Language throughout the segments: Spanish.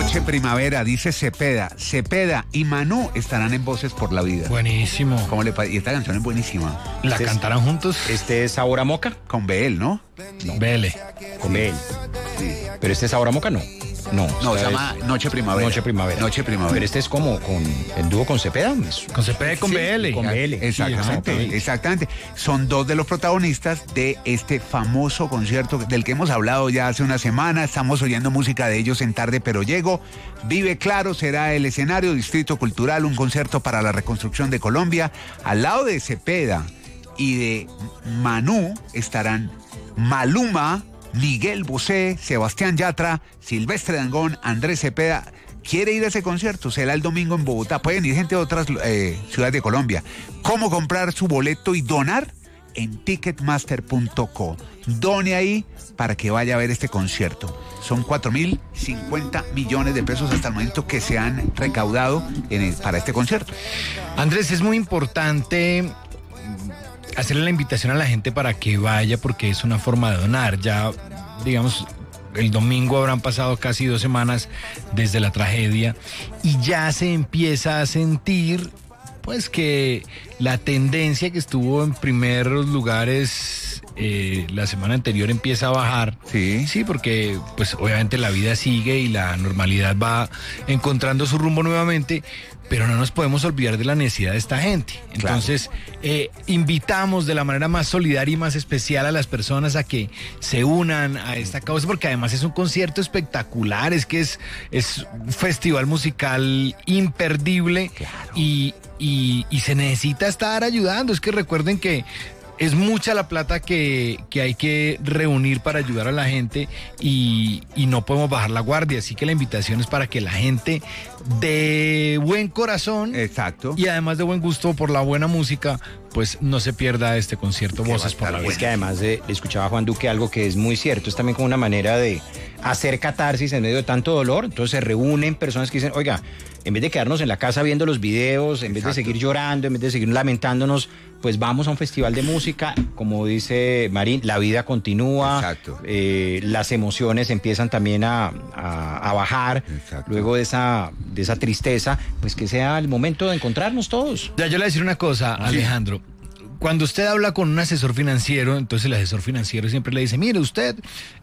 Noche Primavera, dice Cepeda. Cepeda y Manú estarán en Voces por la Vida. Buenísimo. ¿Cómo le parece? Y esta canción es buenísima. ¿La cantarán juntos? Este es Sabor a Moca. Con BL, ¿no? Vele. Con él. Sí. Pero este es Sabor a Moca, no. No, No, se esta llama es Noche Primavera. Noche Primavera. Noche Primavera. Pero este es como con el dúo con Cepeda. Con CP con Sí, BL. con BL. Exactamente, Sí, exactamente. Son dos de los protagonistas de este famoso concierto del que hemos hablado ya hace una semana. Estamos oyendo música de ellos en Tarde Pero Llego. Vive Claro será el escenario, Distrito Cultural, un concierto para la reconstrucción de Colombia. Al lado de Cepeda y de Manú estarán Maluma, Miguel Bosé, Sebastián Yatra, Silvestre Dangond, Andrés Cepeda. ¿Quiere ir a ese concierto? Será el domingo en Bogotá. Pueden ir gente de otras ciudades de Colombia. ¿Cómo comprar su boleto y donar? En ticketmaster.co. Done ahí para que vaya a ver este concierto. Son 4.050 millones de pesos hasta el momento que se han recaudado para este concierto. Andrés, es muy importante hacerle la invitación a la gente para que vaya porque es una forma de donar. Ya, digamos, el domingo habrán pasado casi 2 semanas desde la tragedia y ya se empieza a sentir pues que la tendencia que estuvo en primeros lugares la semana anterior empieza a bajar. Sí, porque pues obviamente la vida sigue y la normalidad va encontrando su rumbo nuevamente, pero no nos podemos olvidar de la necesidad de esta gente. Entonces, invitamos de la manera más solidaria y más especial a las personas a que se unan a esta causa, porque además es un concierto espectacular, es que es un festival musical imperdible. Claro. Y se necesita estar ayudando. Es que recuerden que es mucha la plata que hay que reunir para ayudar a la gente y no podemos bajar la guardia. Así que la invitación es para que la gente de buen corazón, exacto, y además de buen gusto por la buena música, pues no se pierda este concierto Voces por la Vida. Es que además le escuchaba a Juan Duque algo que es muy cierto, es también como una manera de hacer catarsis en medio de tanto dolor. Entonces se reúnen personas que dicen, oiga, en vez de quedarnos en la casa viendo los videos, en vez de seguir llorando, en vez de seguir lamentándonos, pues vamos a un festival de música. Como dice Marín, la vida continúa. Exacto. Las emociones empiezan también a bajar. Exacto. Luego de esa tristeza, pues que sea el momento de encontrarnos todos. Ya, yo le voy a decir una cosa, Alejandro. Cuando usted habla con un asesor financiero, entonces el asesor financiero siempre le dice, mire, usted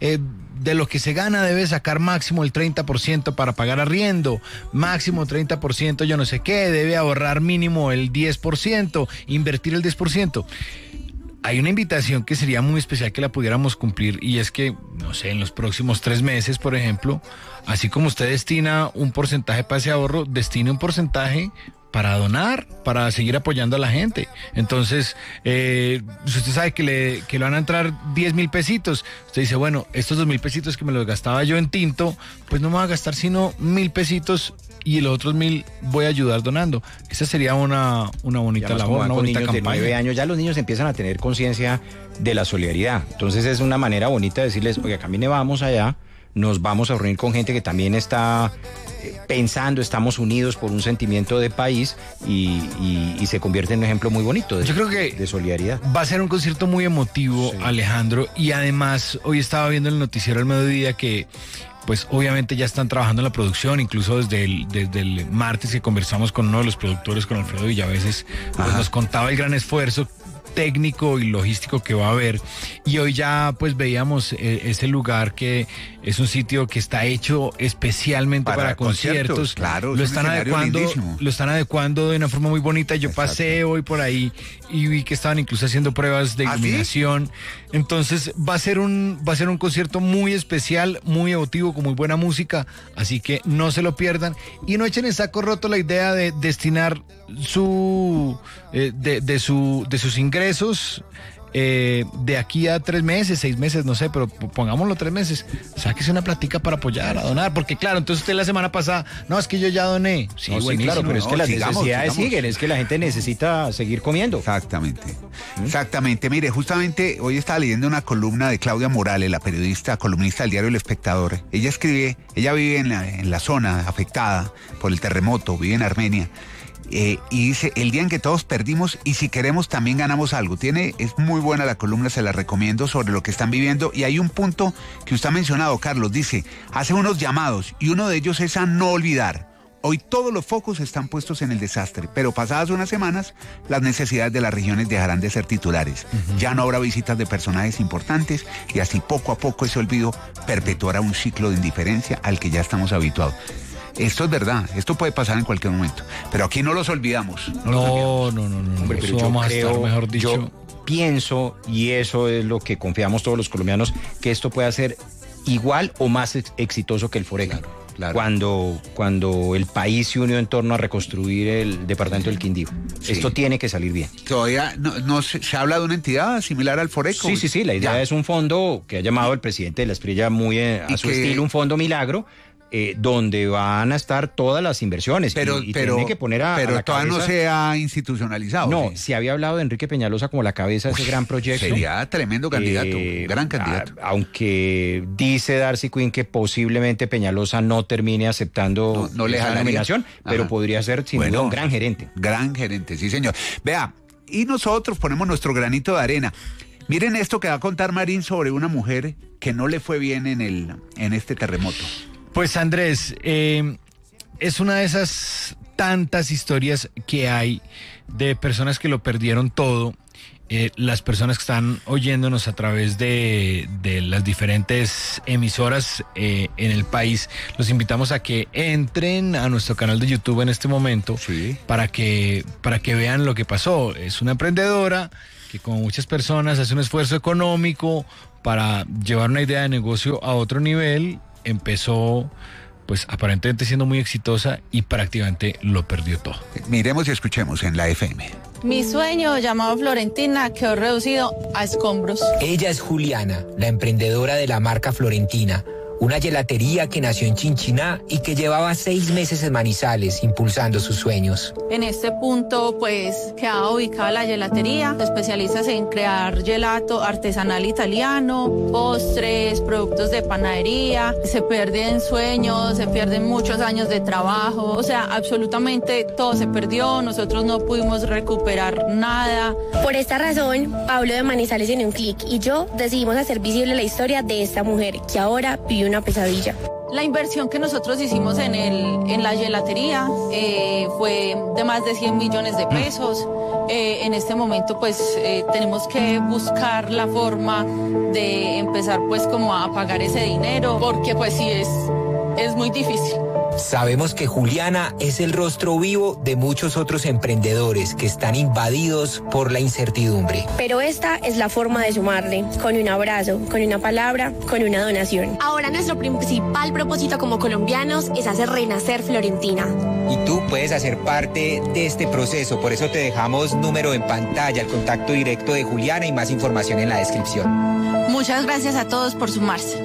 de lo que se gana debe sacar máximo el 30% para pagar arriendo, máximo 30% yo no sé qué, debe ahorrar mínimo el 10%, invertir el 10%. Hay una invitación que sería muy especial que la pudiéramos cumplir y es que, no sé, en los próximos 3 meses, por ejemplo, así como usted destina un porcentaje para ese ahorro, destine un porcentaje para donar, para seguir apoyando a la gente. Entonces, usted sabe que le van a entrar 10,000 pesitos. Usted dice, bueno, estos 2,000 pesitos que me los gastaba yo en tinto, pues no me va a gastar sino 1,000 pesitos y los otros 1,000 voy a ayudar donando. Esa sería una bonita labor, una bonita campaña. De 9 años ya los niños empiezan a tener conciencia de la solidaridad. Entonces es una manera bonita de decirles, oiga, camine, vamos allá, nos vamos a reunir con gente que también está pensando, estamos unidos por un sentimiento de país y se convierte en un ejemplo muy bonito yo creo que de solidaridad. Va a ser un concierto muy emotivo, sí, Alejandro, y además hoy estaba viendo el noticiero al mediodía que pues obviamente ya están trabajando en la producción, incluso desde el martes que conversamos con uno de los productores, con Alfredo Villaveses, pues nos contaba el gran esfuerzo técnico y logístico que va a haber, y hoy ya pues veíamos ese lugar que es un sitio que está hecho especialmente para conciertos. Claro, lo están adecuando de una forma muy bonita. Yo pasé hoy por ahí y vi que estaban incluso haciendo pruebas de iluminación. ¿Sí? Entonces va a ser un concierto muy especial, muy emotivo, con muy buena música, así que no se lo pierdan y no echen en saco roto la idea de destinar de sus ingresos de aquí a 3 meses, 6 meses, no sé, pero pongámoslo 3 meses, sáquese una platica para apoyar, a donar, porque claro, entonces usted la semana pasada, no, es que yo ya doné. Sí, no, sí, claro, pero es que las necesidades siguen, es que la gente necesita seguir comiendo. Exactamente, mire, justamente hoy estaba leyendo una columna de Claudia Morales, la periodista, columnista del diario El Espectador. Ella vive en la zona afectada por el terremoto, vive en Armenia. y dice, el día en que todos perdimos y si queremos también ganamos algo. Es muy buena la columna, se la recomiendo, sobre lo que están viviendo. Y hay un punto que usted ha mencionado, Carlos, dice, hace unos llamados y uno de ellos es a no olvidar. Hoy todos los focos están puestos en el desastre, pero pasadas unas semanas, las necesidades de las regiones dejarán de ser titulares. Ya no habrá visitas de personajes importantes y así poco a poco ese olvido perpetuará un ciclo de indiferencia al que ya estamos habituados. Esto es verdad, esto puede pasar en cualquier momento, pero aquí no los olvidamos. No. Hombre, pero eso vamos a estar, mejor dicho. Yo pienso, y eso es lo que confiamos todos los colombianos, que esto puede ser igual o más exitoso que el Foreca. Claro. Cuando el país se unió en torno a reconstruir el departamento del Quindío. Sí. Esto tiene que salir bien. Todavía no se habla de una entidad similar al Foreco. Sí, la idea es un fondo que ha llamado el presidente de la Espriella muy a su estilo, un fondo milagro, donde van a estar todas las inversiones. Pero tiene que poner pero la todavía cabeza. No se ha institucionalizado. No, ¿sí? se había hablado de Enrique Peñalosa como la cabeza de ese gran proyecto. Sería tremendo candidato, gran candidato. Aunque dice Darcy Quinn que posiblemente Peñalosa no termine aceptando no le esa jalaría. nominación, pero Ajá. podría ser sin duda un gran gerente. Gran gerente, sí señor. Vea, y nosotros ponemos nuestro granito de arena. Miren esto que va a contar Marín sobre una mujer que no le fue bien en este terremoto. Pues Andrés, es una de esas tantas historias que hay de personas que lo perdieron todo. Las personas que están oyéndonos a través de las diferentes emisoras en el país, los invitamos a que entren a nuestro canal de YouTube en este momento, Sí. para que vean lo que pasó. Es una emprendedora que, como muchas personas, hace un esfuerzo económico para llevar una idea de negocio a otro nivel. Empezó, pues aparentemente siendo muy exitosa y prácticamente lo perdió todo. Miremos y escuchemos en la FM. Mi sueño, llamado Florentina, quedó reducido a escombros. Ella es Juliana, la emprendedora de la marca Florentina, una gelatería que nació en Chinchiná y que llevaba 6 meses en Manizales impulsando sus sueños. En este punto, pues, quedaba ubicada la gelatería. Se especializa en crear gelato artesanal italiano, postres, productos de panadería. Se pierden sueños, se pierden muchos años de trabajo. O sea, absolutamente todo se perdió. Nosotros no pudimos recuperar nada. Por esta razón, Pablo de Manizales en un clic y yo decidimos hacer visible la historia de esta mujer que ahora vive una pesadilla. La inversión que nosotros hicimos en la gelatería fue de más de 100 millones de pesos. En este momento pues tenemos que buscar la forma de empezar pues como a pagar ese dinero, porque pues sí es muy difícil. Sabemos que Juliana es el rostro vivo de muchos otros emprendedores que están invadidos por la incertidumbre. Pero esta es la forma de sumarle, con un abrazo, con una palabra, con una donación. Ahora nuestro principal propósito como colombianos es hacer renacer Florentina. Y tú puedes hacer parte de este proceso, por eso te dejamos número en pantalla, el contacto directo de Juliana y más información en la descripción. Muchas gracias a todos por sumarse.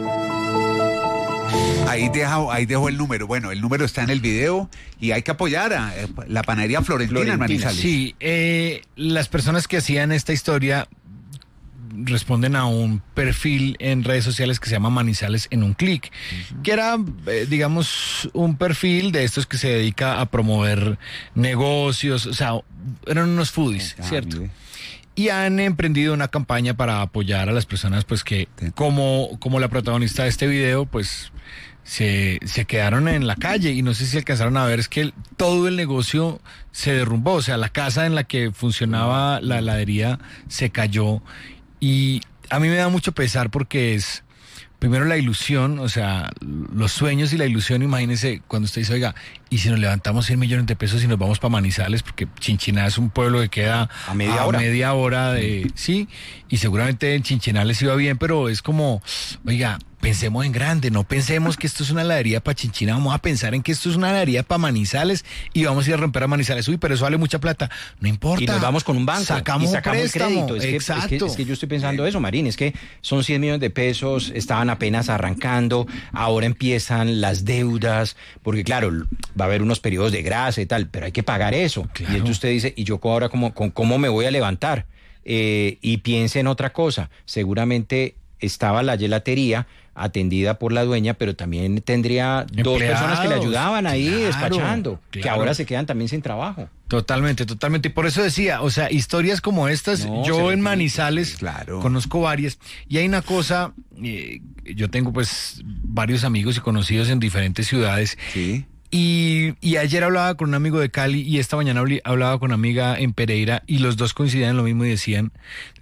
Ahí dejo el número. Bueno, el número está en el video y hay que apoyar a la panadería Florentina en Manizales. Sí, las personas que hacían esta historia responden a un perfil en redes sociales que se llama Manizales en un clic, que era, digamos, un perfil de estos que se dedica a promover negocios, o sea, eran unos foodies, ¿cierto? Y han emprendido una campaña para apoyar a las personas, pues que, como la protagonista de este video, pues se quedaron en la calle, y no sé si alcanzaron a ver, es que todo el negocio se derrumbó, o sea, la casa en la que funcionaba la heladería se cayó, y a mí me da mucho pesar porque es, primero, la ilusión, o sea, los sueños y la ilusión. Imagínense cuando usted dice, oiga, ¿y si nos levantamos 100 millones de pesos y nos vamos para Manizales? Porque Chinchiná es un pueblo que queda a media hora de... Sí, y seguramente en Chinchiná les iba bien, pero es como, oiga, pensemos en grande, no pensemos que esto es una heladería para Chinchiná, vamos a pensar en que esto es una heladería para Manizales y vamos a ir a romper a Manizales. Uy, pero eso vale mucha plata. No importa. Y nos vamos con un banco. Sacamos y sacamos préstamo. crédito. Exacto. Es que yo estoy pensando eso, Marín, es que son 100 millones de pesos, estaban apenas arrancando, ahora empiezan las deudas, porque claro, va a haber unos periodos de gracia y tal, pero hay que pagar eso. Claro. Y entonces usted dice, ¿y yo ahora cómo me voy a levantar? Y piense en otra cosa, seguramente estaba la gelatería atendida por la dueña, pero también tendría dos personas que le ayudaban ahí despachando, que ahora se quedan también sin trabajo. Totalmente. Y por eso decía, o sea, historias como estas, yo en Manizales conozco varias. Y hay una cosa, yo tengo pues varios amigos y conocidos en diferentes ciudades. Sí. Y ayer hablaba con un amigo de Cali y esta mañana hablaba con una amiga en Pereira y los dos coincidían en lo mismo y decían,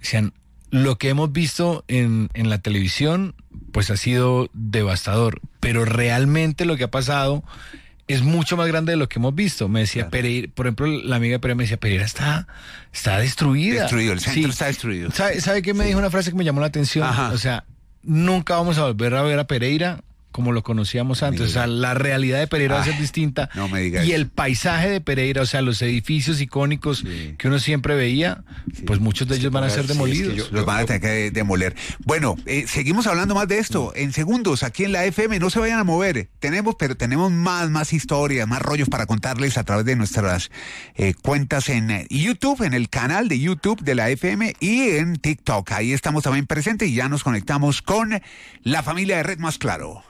lo que hemos visto en la televisión pues ha sido devastador, pero realmente lo que ha pasado es mucho más grande de lo que hemos visto. Me decía Pereira, por ejemplo, la amiga de Pereira me decía, Pereira está destruida. Destruido, el centro está destruido. ¿Sabe qué me dijo una frase que me llamó la atención? Ajá. O sea, nunca vamos a volver a ver a Pereira como lo conocíamos antes. O sea, la realidad de Pereira va a ser distinta. No me digas. Y el paisaje de Pereira, o sea, los edificios icónicos que uno siempre veía, pues muchos de ellos van a ser demolidos. Los van a tener que demoler. Bueno, seguimos hablando más de esto en segundos aquí en la FM. No se vayan a mover. Tenemos más historias, más rollos para contarles a través de nuestras cuentas en YouTube, en el canal de YouTube de la FM y en TikTok. Ahí estamos también presentes y ya nos conectamos con la familia de Red Más Claro.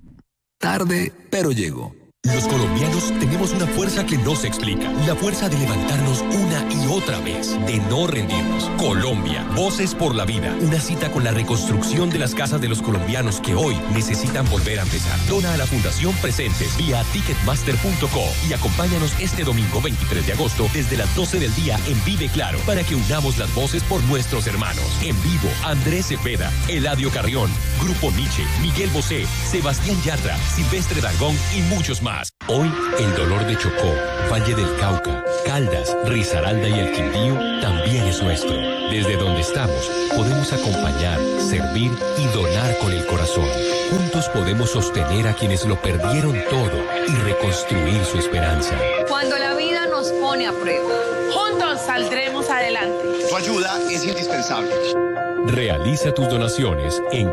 Tarde, pero llego. Los colombianos tenemos una fuerza que no se explica. La fuerza de levantarnos una y otra vez, de no rendirnos. Colombia, Voces por la Vida. Una cita con la reconstrucción de las casas de los colombianos que hoy necesitan volver a empezar. Dona a la Fundación Presentes vía ticketmaster.co y acompáñanos este domingo 23 de agosto desde las 12 del día en Vive Claro para que unamos las voces por nuestros hermanos. En vivo, Andrés Cepeda, Eladio Carrión, Grupo Nietzsche, Miguel Bosé, Sebastián Yatra, Silvestre Dangond y muchos más. Hoy, el dolor de Chocó, Valle del Cauca, Caldas, Risaralda y el Quindío también es nuestro. Desde donde estamos, podemos acompañar, servir y donar con el corazón. Juntos podemos sostener a quienes lo perdieron todo y reconstruir su esperanza. Cuando la vida nos pone a prueba, juntos saldremos adelante. Tu ayuda es indispensable. Realiza tus donaciones en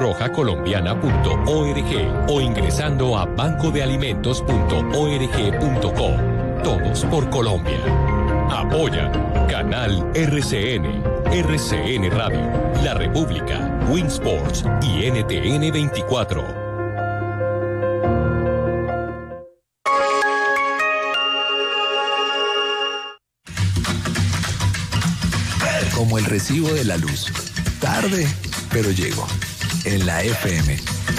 cruzrojacolombiana.org o ingresando a bancodealimentos.org.co. Todos por Colombia. Apoya Canal RCN, RCN Radio, La República, Winsports y NTN 24. Como el recibo de la luz. Tarde, pero llego. En la FM.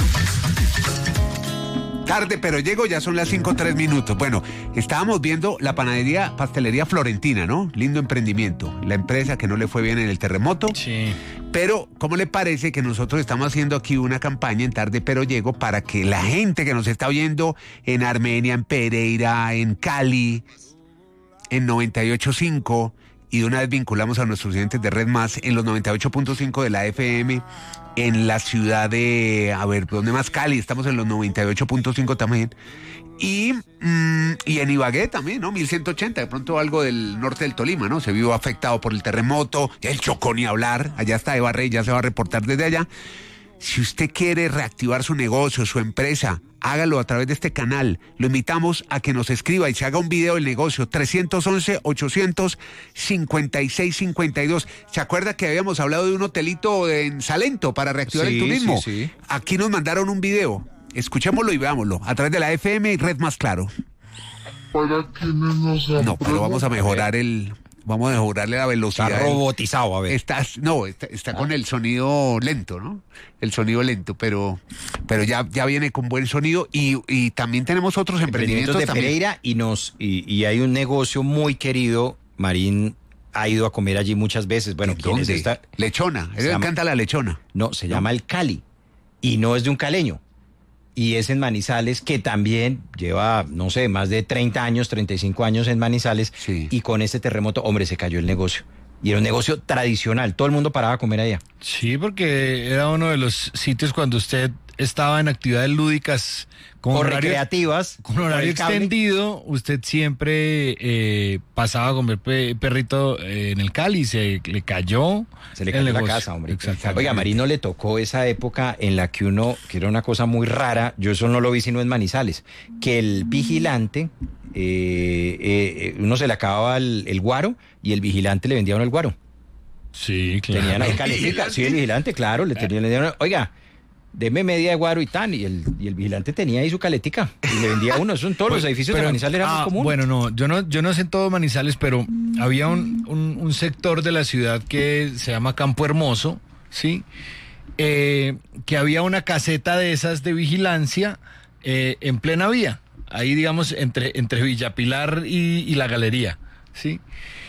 Tarde, pero llego, ya son las 5:03. Bueno, estábamos viendo la pastelería Florentina, ¿no? Lindo emprendimiento. La empresa que no le fue bien en el terremoto. Sí. Pero, ¿cómo le parece que nosotros estamos haciendo aquí una campaña en Tarde, pero llego para que la gente que nos está oyendo en Armenia, en Pereira, en Cali, en 98.5... y de una vez vinculamos a nuestros oyentes de Red Más en los 98.5 de la FM, en la ciudad de, ¿dónde más? Cali, estamos en los 98.5 también, y en Ibagué también, ¿no? 1180, de pronto algo del norte del Tolima, ¿no? Se vio afectado por el terremoto, el Chocó ni hablar, allá está Eva Rey, ya se va a reportar desde allá. Si usted quiere reactivar su negocio, su empresa, hágalo a través de este canal. Lo invitamos a que nos escriba y se haga un video del negocio. 311-856-52. ¿Se acuerda que habíamos hablado de un hotelito en Salento para reactivar el turismo? Sí. Aquí nos mandaron un video. Escuchémoslo y veámoslo a través de la FM y Red Más Claro. Para quienes No, pero vamos a mejorarle la velocidad. Está robotizado, a ver. Está con el sonido lento, ¿no? El sonido lento, pero ya viene con buen sonido y también tenemos otros emprendimientos de también. Pereira y hay un negocio muy querido. Marín ha ido a comer allí muchas veces. Bueno, ¿quién es esta? Lechona, a él le encanta la lechona. No, se llama El Cali y no es de un caleño. Y es en Manizales, que también lleva, no sé, más de 30 años, 35 años en Manizales. Sí. Y con este terremoto, hombre, se cayó el negocio. Y era un negocio tradicional, todo el mundo paraba a comer allá. Sí, porque era uno de los sitios cuando usted estaba en actividades lúdicas o recreativas. Con horario extendido, usted siempre pasaba a comer perrito en el Cali, se le cayó la casa, hombre. Oiga, a Marino le tocó esa época en la que que era una cosa muy rara, yo eso no lo vi sino en Manizales, que el vigilante, uno se le acababa el guaro y el vigilante le vendía uno el guaro. Sí, claro. Tenían ahí califica. Sí, el vigilante, claro, le dieron. Oiga, deme media de guaro y tan, y el vigilante tenía ahí su caletica y le vendía a uno. Eso en todos los edificios de Manizales era muy común. Bueno, no, yo no sé en todo Manizales, pero había un sector de la ciudad que se llama Campo Hermoso, ¿sí? Que había una caseta de esas de vigilancia en plena vía, ahí digamos entre Villa Pilar y la Galería, ¿sí?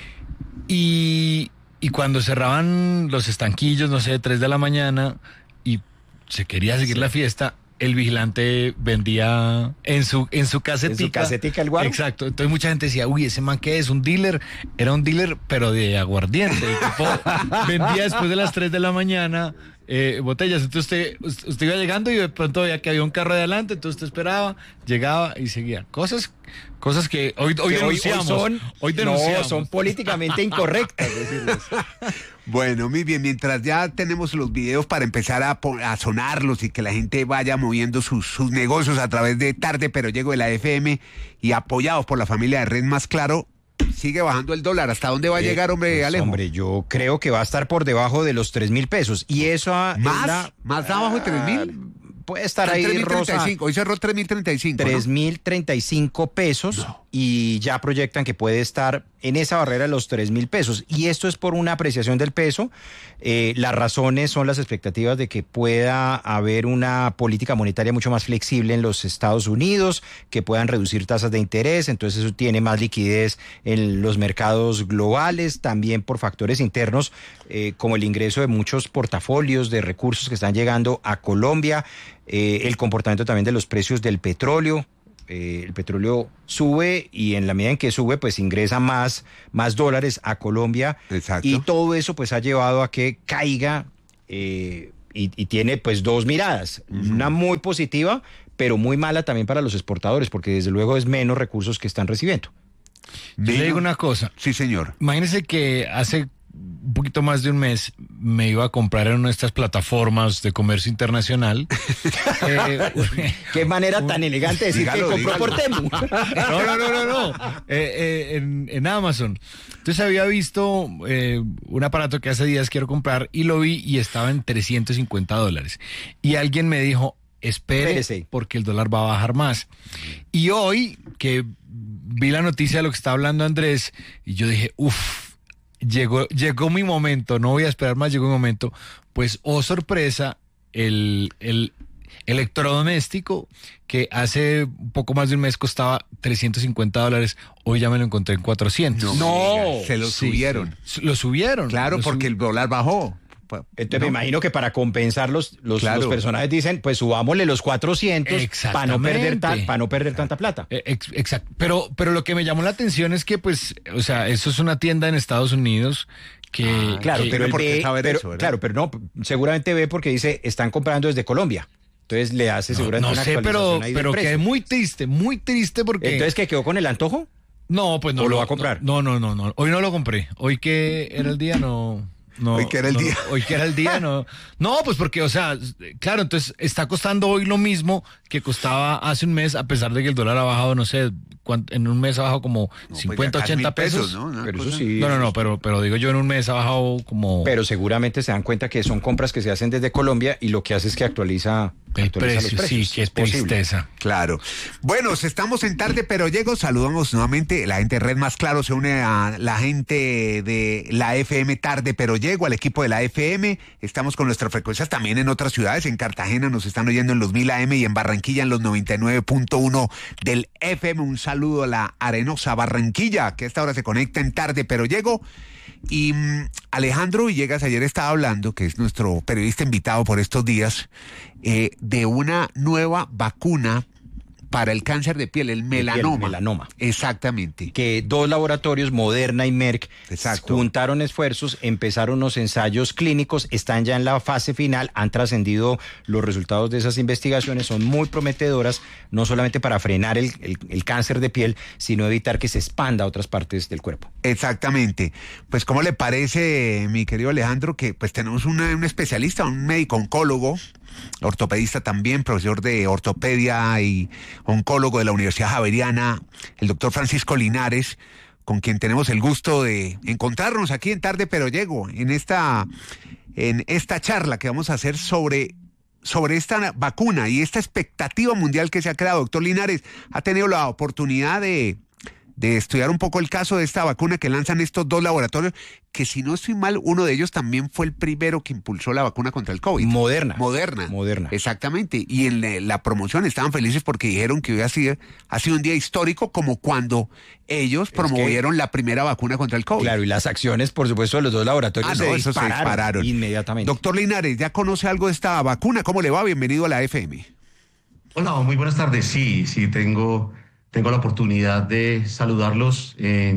Y cuando cerraban los estanquillos, no sé, 3 de la mañana, y se quería seguir la fiesta, el vigilante vendía en su casetica. ¿En su casetica el guaro? Exacto. Entonces mucha gente decía, uy, ese man ¿qué es? ¿Un dealer? Era un dealer, pero de aguardiente. El tipo vendía después de las 3 de la mañana botellas. Entonces usted iba llegando y de pronto veía que había un carro de adelante, entonces usted esperaba, llegaba y seguía. Cosas que hoy denunciamos. Hoy denunciamos. No, son políticamente incorrectas decirles. Bueno, muy bien, mientras ya tenemos los videos para empezar a sonarlos y que la gente vaya moviendo sus negocios a través de Tarde Pero Llego de la FM y apoyados por la familia de Red Más Claro, sigue bajando el dólar. ¿Hasta dónde va a llegar, hombre, pues, Alejo? Hombre, yo creo que va a estar por debajo de los 3.000 pesos. Y eso... ¿Más abajo de 3.000? Puede estar ahí, Rosa. Hoy cerró 3.035. 3.035 pesos, no. Y ya proyectan que puede estar en esa barrera de los 3.000 pesos. Y esto es por una apreciación del peso. Las razones son las expectativas de que pueda haber una política monetaria mucho más flexible en los Estados Unidos, que puedan reducir tasas de interés, entonces eso tiene más liquidez en los mercados globales, también por factores internos, como el ingreso de muchos portafolios de recursos que están llegando a Colombia, el comportamiento también de los precios del petróleo. El petróleo sube y en la medida en que sube, pues ingresa más dólares a Colombia. Exacto. Y todo eso pues ha llevado a que caiga y tiene pues dos miradas. Una muy positiva, pero muy mala también para los exportadores, porque desde luego es menos recursos que están recibiendo. Yo le digo una cosa. Sí, señor. Imagínese que hace un poquito más de un mes me iba a comprar en una de estas plataformas de comercio internacional. Qué manera tan elegante de decir que compró por Temu. No. En Amazon. Entonces había visto un aparato que hace días quiero comprar y lo vi y estaba en $350. Y alguien me dijo, espérese, porque el dólar va a bajar más. Y hoy que vi la noticia de lo que está hablando Andrés, y yo dije, llegó mi momento, no voy a esperar más, llegó mi momento. Pues, oh sorpresa, el electrodoméstico que hace un poco más de un mes costaba $350, hoy ya me lo encontré en 400. No, se lo subieron. Sí. Lo subieron. Claro, porque el dólar bajó. Entonces me imagino que para compensar los personajes dicen, pues subámosle los 400 para no perder tanta plata. Exacto. Pero lo que me llamó la atención es que, pues, o sea, eso es una tienda en Estados Unidos que... Claro, pero él ve, pero no, seguramente ve porque dice, están comprando desde Colombia. Entonces le hace seguramente una actualización ahí pero quedé muy triste porque... ¿Entonces que quedó con el antojo? No, pues no. ¿O lo va a comprar? No. Hoy no lo compré. Hoy que era el día, no... No, hoy que era el día. Hoy que era el día, no. No, pues porque, o sea, claro, entonces está costando hoy lo mismo que costaba hace un mes, a pesar de que el dólar ha bajado, no sé, en un mes ha bajado como 50, 80 pesos. ¿No? Pero eso sí. No, pero digo yo, en un mes ha bajado como... Pero seguramente se dan cuenta que son compras que se hacen desde Colombia y lo que hace es que actualiza el precio. Los precios. Sí, que es tristeza. Claro. Bueno, estamos en Tarde Pero Llego. Saludamos nuevamente. La gente de Red Más Claro se une a la gente de la FM Tarde Pero Llego, al equipo de la FM. Estamos con nuestras frecuencias también en otras ciudades. En Cartagena nos están oyendo en los 1000 AM y en Barranquilla en los 99.1 del FM. Un saludo a la arenosa Barranquilla, que a esta hora se conecta en Tarde Pero Llego. Y Alejandro Villegas ayer estaba hablando, que es nuestro periodista invitado por estos días, de una nueva vacuna para el cáncer de piel, el melanoma. Exactamente. Que dos laboratorios, Moderna y Merck, juntaron esfuerzos, empezaron unos ensayos clínicos, están ya en la fase final, han trascendido los resultados de esas investigaciones, son muy prometedoras, no solamente para frenar el cáncer de piel, sino evitar que se expanda a otras partes del cuerpo. Exactamente. Pues, ¿cómo le parece, mi querido Alejandro, que pues tenemos un especialista, un médico oncólogo, ortopedista también, profesor de ortopedia y oncólogo de la Universidad Javeriana, el doctor Francisco Linares, con quien tenemos el gusto de encontrarnos aquí en Tarde Pero Llego, en esta charla que vamos a hacer sobre sobre esta vacuna y esta expectativa mundial que se ha creado. Doctor Linares, ¿ha tenido la oportunidad de estudiar un poco el caso de esta vacuna que lanzan estos dos laboratorios, que si no estoy mal, uno de ellos también fue el primero que impulsó la vacuna contra el COVID? Moderna. Exactamente. Y en la promoción estaban felices porque dijeron que hoy ha sido un día histórico, como cuando ellos promovieron la primera vacuna contra el COVID. Claro, y las acciones, por supuesto, de los dos laboratorios se dispararon inmediatamente. Doctor Linares, ¿ya conoce algo de esta vacuna? ¿Cómo le va? Bienvenido a la FM. Hola, muy buenas tardes. Sí, tengo la oportunidad de saludarlos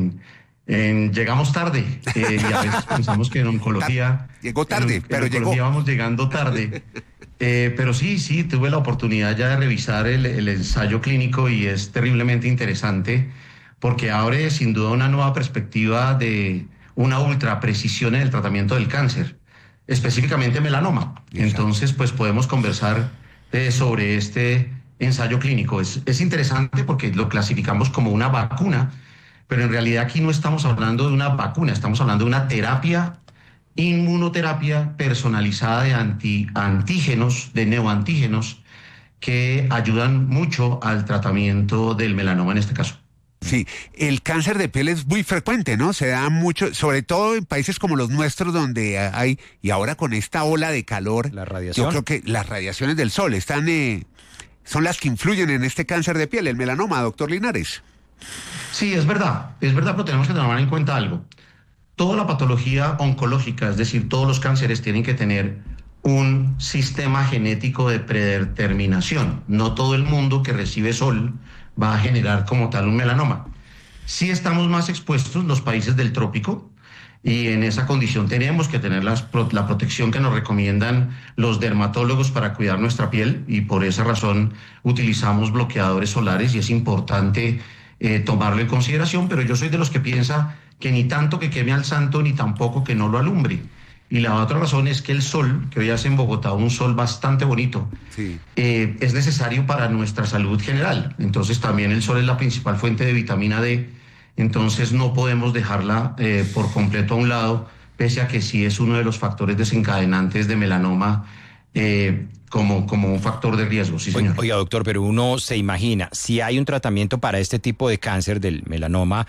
llegamos tarde, y a veces pensamos que en oncología... Llegó tarde, pero llegó. Vamos llegando tarde. Pero sí, tuve la oportunidad ya de revisar el ensayo clínico y es terriblemente interesante porque abre sin duda una nueva perspectiva de una ultra precisión en el tratamiento del cáncer, específicamente melanoma. Exacto. Entonces, pues podemos conversar sobre este ensayo clínico. Es interesante porque lo clasificamos como una vacuna, pero en realidad aquí no estamos hablando de una vacuna, estamos hablando de una terapia, inmunoterapia personalizada de antígenos, de neoantígenos, que ayudan mucho al tratamiento del melanoma en este caso. Sí, el cáncer de piel es muy frecuente, ¿no? Se da mucho, sobre todo en países como los nuestros, donde hay, y ahora con esta ola de calor, la radiación. Yo creo que las radiaciones del sol son las que influyen en este cáncer de piel, el melanoma, doctor Linares. Sí, es verdad, pero tenemos que tomar en cuenta algo. Toda la patología oncológica, es decir, todos los cánceres tienen que tener un sistema genético de predeterminación. No todo el mundo que recibe sol va a generar como tal un melanoma. Sí estamos más expuestos en los países del trópico y en esa condición tenemos que tener la protección que nos recomiendan los dermatólogos para cuidar nuestra piel y por esa razón utilizamos bloqueadores solares y es importante tomarlo en consideración, pero yo soy de los que piensa que ni tanto que queme al santo ni tampoco que no lo alumbre. Y la otra razón es que el sol, que hoy hace en Bogotá un sol bastante bonito, sí, es necesario para nuestra salud general. Entonces también el sol es la principal fuente de vitamina D, entonces no podemos dejarla por completo a un lado, pese a que sí es uno de los factores desencadenantes de melanoma como un factor de riesgo. Sí, señor. Oiga, doctor, pero uno se imagina, si hay un tratamiento para este tipo de cáncer del melanoma,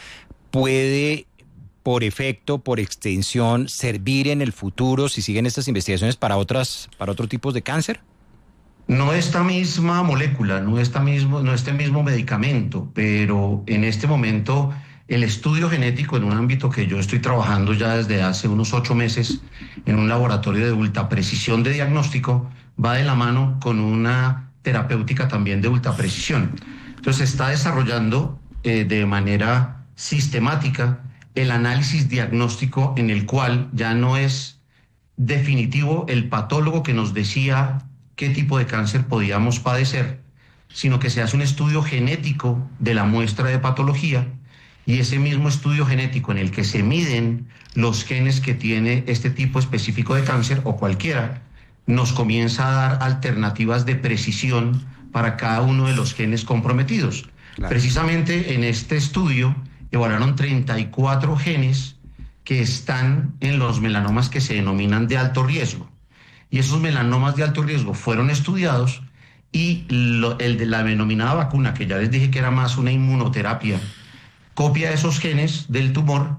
¿puede por efecto, por extensión, servir en el futuro si siguen estas investigaciones para otros tipos de cáncer? No esta misma molécula, no este mismo medicamento, pero en este momento el estudio genético en un ámbito que yo estoy trabajando ya desde hace unos 8 meses en un laboratorio de ultra precisión de diagnóstico va de la mano con una terapéutica también de ultra precisión. Entonces se está desarrollando de manera sistemática el análisis diagnóstico en el cual ya no es definitivo el patólogo que nos decía qué tipo de cáncer podíamos padecer, sino que se hace un estudio genético de la muestra de patología y ese mismo estudio genético en el que se miden los genes que tiene este tipo específico de cáncer o cualquiera, nos comienza a dar alternativas de precisión para cada uno de los genes comprometidos. Claro. Precisamente en este estudio evaluaron 34 genes que están en los melanomas que se denominan de alto riesgo. Y esos melanomas de alto riesgo fueron estudiados y el de la denominada vacuna, que ya les dije que era más una inmunoterapia, copia esos genes del tumor,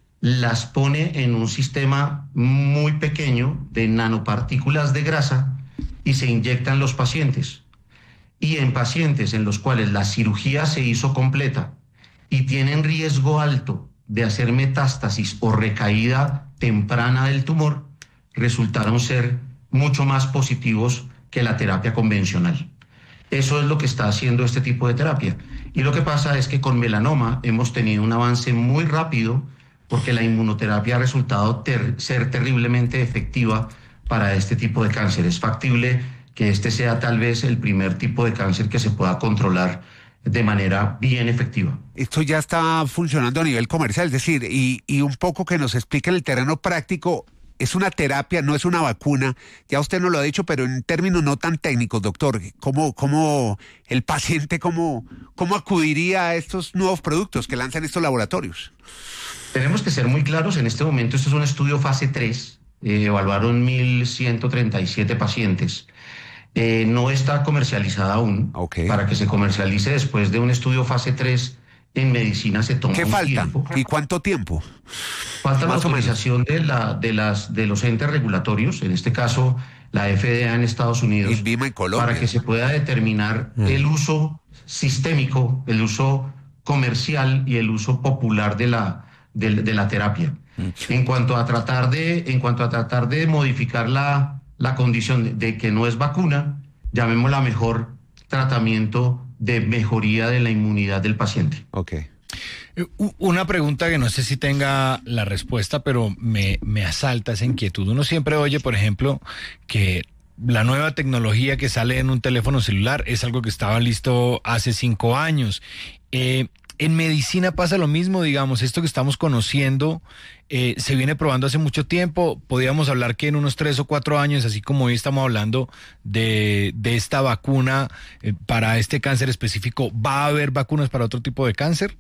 las pone en un sistema muy pequeño de nanopartículas de grasa y se inyectan los pacientes. Y en pacientes en los cuales la cirugía se hizo completa y tienen riesgo alto de hacer metástasis o recaída temprana del tumor, resultaron ser mucho más positivos que la terapia convencional. Eso es lo que está haciendo este tipo de terapia. Y lo que pasa es que con melanoma hemos tenido un avance muy rápido porque la inmunoterapia ha resultado ser terriblemente efectiva para este tipo de cáncer. Es factible que este sea tal vez el primer tipo de cáncer que se pueda controlar de manera bien efectiva. Esto ya está funcionando a nivel comercial, es decir, y un poco que nos explique en el terreno práctico, es una terapia, no es una vacuna, ya usted nos lo ha dicho, pero en términos no tan técnicos, doctor, ¿cómo el paciente, cómo acudiría a estos nuevos productos que lanzan estos laboratorios? Tenemos que ser muy claros, en este momento esto es un estudio fase 3, evaluaron 1.137 pacientes. No está comercializada aún. Para que se comercialice después de un estudio fase 3 en medicina se toma ¿Qué falta? tiempo. ¿Y cuánto tiempo? Falta la autorización de los entes regulatorios, en este caso la FDA en Estados Unidos, INVIMA en Colombia, para que se pueda determinar el uso sistémico, el uso comercial y el uso popular de la terapia. En cuanto a tratar de modificar la condición de que no es vacuna, llamémosla mejor tratamiento de mejoría de la inmunidad del paciente. Una pregunta que no sé si tenga la respuesta, pero me asalta esa inquietud. Uno siempre oye, por ejemplo, que la nueva tecnología que sale en un teléfono celular es algo que estaba listo hace 5 años. En medicina pasa lo mismo, digamos, esto que estamos conociendo se viene probando hace mucho tiempo. Podríamos hablar que en unos 3 o 4 años, así como hoy estamos hablando de esta vacuna para este cáncer específico, ¿va a haber vacunas para otro tipo de cáncer?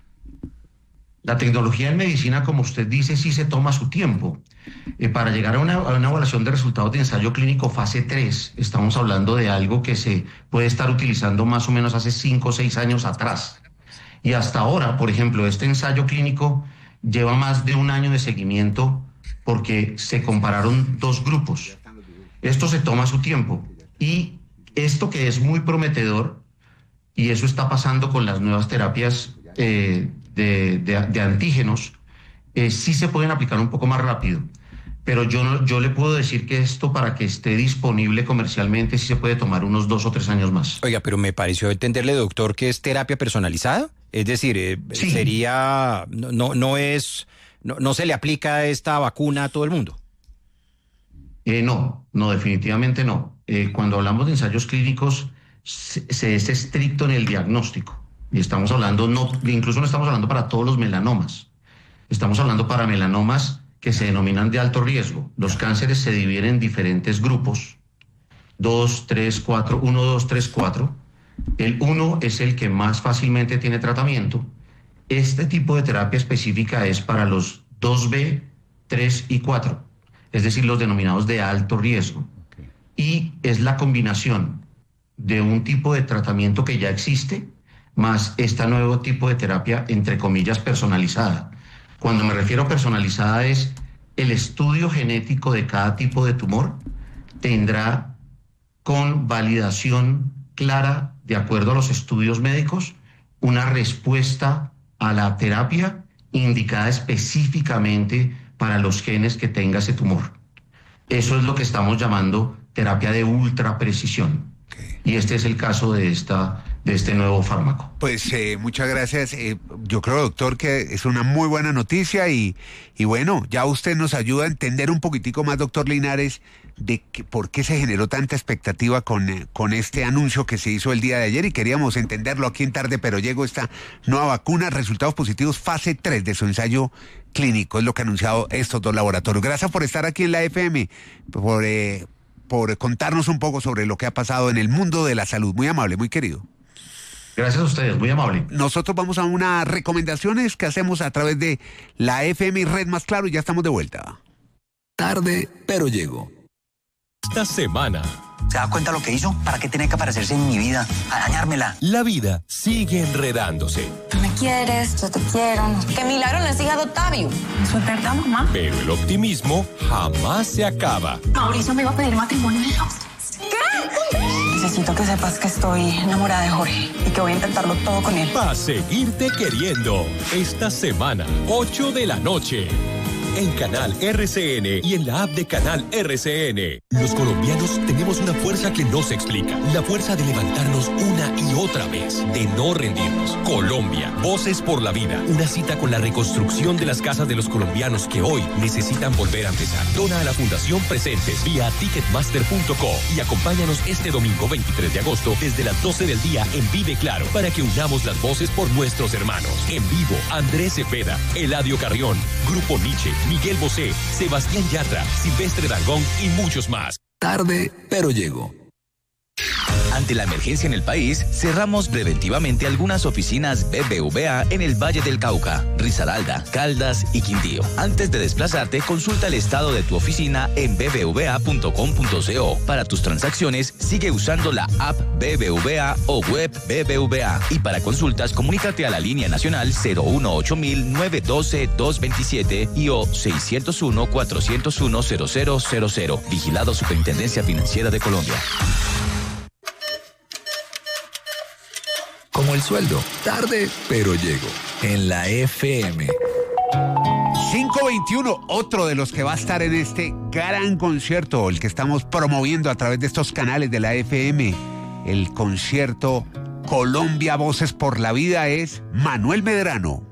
La tecnología en medicina, como usted dice, sí se toma su tiempo. Para llegar a una evaluación de resultados de ensayo clínico fase 3, estamos hablando de algo que se puede estar utilizando más o menos hace 5 o 6 años atrás. Y hasta ahora, por ejemplo, este ensayo clínico lleva más de 1 año de seguimiento porque se compararon 2 grupos. Esto se toma su tiempo. Y esto que es muy prometedor, y eso está pasando con las nuevas terapias de antígenos, sí se pueden aplicar un poco más rápido. Pero yo le puedo decir que esto, para que esté disponible comercialmente, sí se puede tomar unos 2 o 3 años más. Oiga, pero me pareció entenderle, doctor, que es terapia personalizada. Es decir, sí. Sería, no se le aplica esta vacuna a todo el mundo. No, definitivamente no. Cuando hablamos de ensayos clínicos, se es estricto en el diagnóstico. Y estamos hablando, incluso no estamos hablando para todos los melanomas. Estamos hablando para melanomas que se denominan de alto riesgo. Los cánceres se dividen en diferentes grupos. 2, 3, 4, 1, 2, 3, 4. El 1 es el que más fácilmente tiene tratamiento. Este tipo de terapia específica es para los 2B, 3 y 4, es decir, los denominados de alto riesgo. Y es la combinación de un tipo de tratamiento que ya existe, más este nuevo tipo de terapia, entre comillas, personalizada. Cuando me refiero a personalizada es el estudio genético de cada tipo de tumor tendrá, con validación clara, de acuerdo a los estudios médicos, una respuesta a la terapia indicada específicamente para los genes que tenga ese tumor. Eso es lo que estamos llamando terapia de ultra precisión. Y este es el caso de este nuevo fármaco. Pues muchas gracias. Yo creo, doctor, que es una muy buena noticia y bueno, ya usted nos ayuda a entender un poquitico más, doctor Linares, de por qué se generó tanta expectativa con este anuncio que se hizo el día de ayer, y queríamos entenderlo aquí en Tarde Pero Llego. Esta nueva vacuna, resultados positivos, fase 3 de su ensayo clínico, es lo que han anunciado estos 2 laboratorios. Gracias por estar aquí en la FM, por contarnos un poco sobre lo que ha pasado en el mundo de la salud. Muy amable, muy querido. Gracias a ustedes, muy amable. Nosotros vamos a unas recomendaciones que hacemos a través de la FM y Red Más Claro, y ya estamos de vuelta. Tarde, pero llego. Esta semana. ¿Se da cuenta lo que hizo? ¿Para qué tiene que aparecerse en mi vida? A dañármela. La vida sigue enredándose. Tú me quieres, yo te quiero. Que milagro no es hija de Octavio. Eso es verdad, mamá. Pero el optimismo jamás se acaba. Mauricio me iba a pedir matrimonio en los... ¿Qué? Necesito que sepas que estoy enamorada de Jorge y que voy a intentarlo todo con él. Va a seguirte queriendo. Esta semana, 8 de la noche. En Canal RCN y en la app de Canal RCN. Los colombianos tenemos una fuerza que no se explica. La fuerza de levantarnos una y otra vez. De no rendirnos. Colombia. Voces por la vida. Una cita con la reconstrucción de las casas de los colombianos que hoy necesitan volver a empezar. Dona a la Fundación Presentes vía Ticketmaster.co y acompáñanos este domingo 23 de agosto desde las 12 del día en Vive Claro para que unamos las voces por nuestros hermanos. En vivo, Andrés Cepeda, Eladio Carrión, Grupo Nietzsche, Miguel Bosé, Sebastián Yatra, Silvestre Dangond y muchos más. Tarde, pero llego. Ante la emergencia en el país, cerramos preventivamente algunas oficinas BBVA en el Valle del Cauca, Risaralda, Caldas y Quindío. Antes de desplazarte, consulta el estado de tu oficina en bbva.com.co. Para tus transacciones, sigue usando la app BBVA o web BBVA. Y para consultas, comunícate a la línea nacional 018-912-227 y o 601-401-0000. Vigilado Superintendencia Financiera de Colombia. Como el sueldo, tarde, pero llego. En la FM. 521, otro de los que va a estar en este gran concierto, el que estamos promoviendo a través de estos canales de la FM, el concierto Colombia Voces por la Vida, es Manuel Medrano.